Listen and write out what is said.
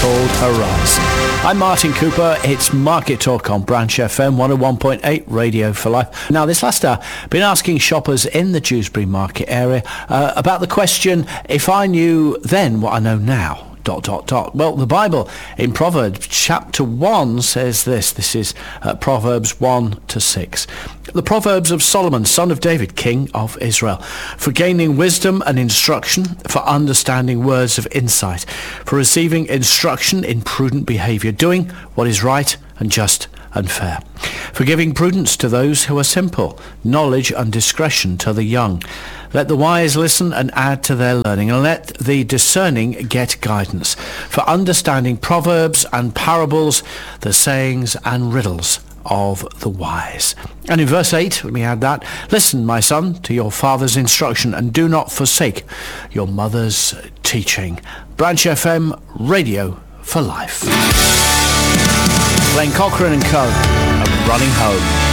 called Horizon. I'm Martin Cooper. It's Market Talk on Branch FM 101.8 Radio for Life. Now, this last hour, I've been asking shoppers in the Dewsbury Market area about the question, if I knew then what I know now. ... Well, the Bible in Proverbs chapter 1 says this. This is Proverbs 1-6. The Proverbs of Solomon, son of David, king of Israel, for gaining wisdom and instruction, for understanding words of insight, for receiving instruction in prudent behavior, doing what is right and just and fair, for giving prudence to those who are simple, knowledge and discretion to the young. Let the wise listen and add to their learning, and let the discerning get guidance, for understanding proverbs and parables, the sayings and riddles of the wise. And in verse 8, let me add that, listen, my son, to your father's instruction, and do not forsake your mother's teaching. Branch FM, Radio for Life. Glenn Cochran and Co. are running home.